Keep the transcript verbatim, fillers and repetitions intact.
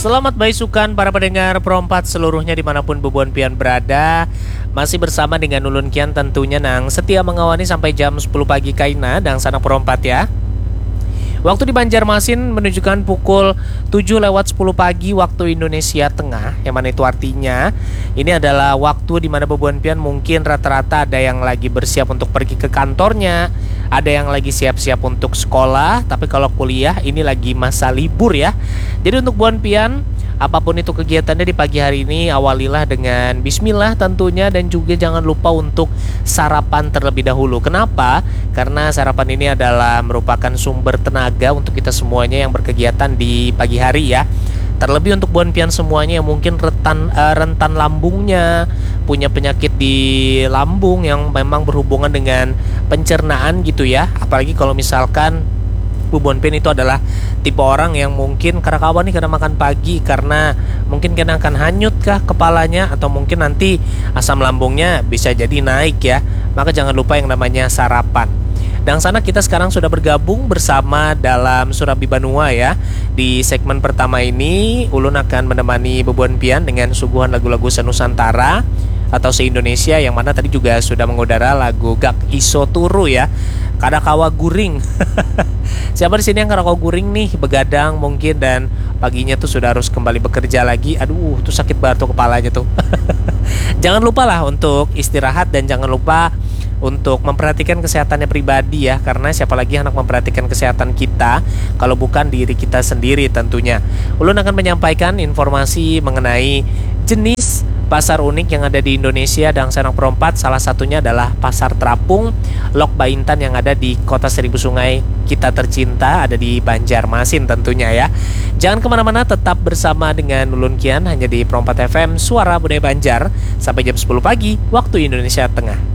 Selamat baisukan para pendengar Perompat seluruhnya dimanapun Bubuan Pian berada. Masih bersama dengan Ulun Kian tentunya nang setia mengawani sampai jam sepuluh pagi kaina dan sana Perompat ya. Waktu di Banjarmasin menunjukkan pukul tujuh lewat sepuluh pagi waktu Indonesia Tengah. Yang mana itu artinya ini adalah waktu di mana Bubuan Pian mungkin rata-rata ada yang lagi bersiap untuk pergi ke kantornya, ada yang lagi siap-siap untuk sekolah, tapi kalau kuliah ini lagi masa libur ya. Jadi untuk Buan Pian, apapun itu kegiatannya di pagi hari ini, awalilah dengan bismillah tentunya, dan juga jangan lupa untuk sarapan terlebih dahulu. Kenapa? Karena sarapan ini adalah merupakan sumber tenaga untuk kita semuanya yang berkegiatan di pagi hari ya. Terlebih untuk Buan Pian semuanya yang mungkin rentan, uh, rentan lambungnya, punya penyakit di lambung yang memang berhubungan dengan pencernaan gitu ya. Apalagi kalau misalkan Bubuan Pian itu adalah tipe orang yang mungkin karakawan nih kena makan pagi karena mungkin kena akan hanyut kah kepalanya, atau mungkin nanti asam lambungnya bisa jadi naik ya. Maka jangan lupa yang namanya sarapan. Dan sana kita sekarang sudah bergabung bersama dalam Surabi Banua ya. Di segmen pertama ini Ulun akan menemani Bubuan Pian dengan suguhan lagu-lagu senusantara atau se-Indonesia, yang mana tadi juga sudah mengudara lagu Gak Iso Turu ya, Kadakawa Guring. Siapa di sini yang Kadakawa Guring nih, begadang mungkin dan paginya tuh sudah harus kembali bekerja lagi. Aduh, tuh sakit banget tuh kepalanya tuh. Jangan lupa lah untuk istirahat dan jangan lupa untuk memperhatikan kesehatannya pribadi ya, karena siapa lagi anak memperhatikan kesehatan kita kalau bukan diri kita sendiri tentunya. Ulun akan menyampaikan informasi mengenai jenis pasar unik yang ada di Indonesia dan Sanang Perompat. Salah satunya adalah Pasar Terapung Lok Baintan yang ada di Kota Seribu Sungai kita tercinta, ada di Banjarmasin tentunya ya. Jangan kemana-mana, tetap bersama dengan Ulun Kian hanya di Perompat F M, Suara Budaya Banjar, sampai jam sepuluh pagi waktu Indonesia Tengah.